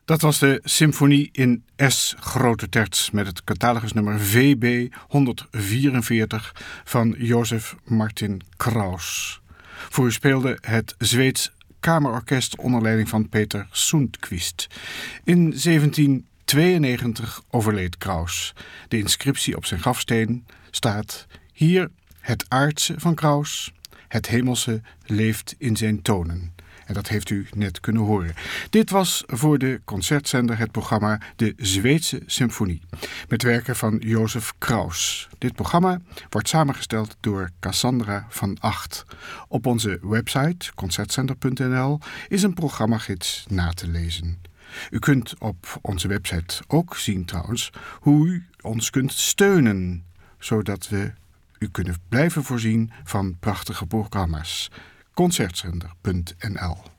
Dat was de symfonie in S grote terts met het catalogusnummer VB 144 van Josef Martin Kraus. Voor u speelde het Zweeds Kamerorkest onder leiding van Peter Sundqvist. In 1792 overleed Kraus. De inscriptie op zijn grafsteen staat: hier het aardse van Kraus, het hemelse leeft in zijn tonen. En dat heeft u net kunnen horen. Dit was voor de concertzender het programma De Zweedse Symfonie, met werken van Josef Kraus. Dit programma wordt samengesteld door Cassandra van Acht. Op onze website concertzender.nl is een programmagids na te lezen. U kunt op onze website ook zien trouwens hoe u ons kunt steunen, zodat we u kunnen blijven voorzien van prachtige programma's. Concertzender.nl